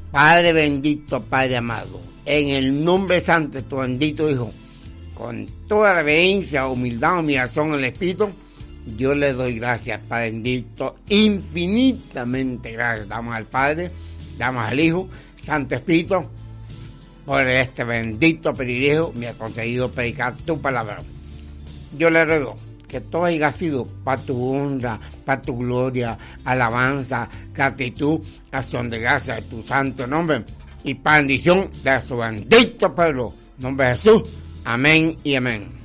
Padre bendito, Padre amado, en el nombre santo de tu bendito Hijo, con toda reverencia, humildad, humillación en el Espíritu, yo le doy gracias, Padre bendito, infinitamente gracias. Damos al Padre, damos al Hijo, Santo Espíritu, por este bendito privilegio me ha concedido predicar tu palabra. Yo le ruego que todo haya sido para tu honra, para tu gloria, alabanza, gratitud, acción de gracia de tu santo nombre y bendición de su bendito pueblo. En nombre de Jesús, amén y amén.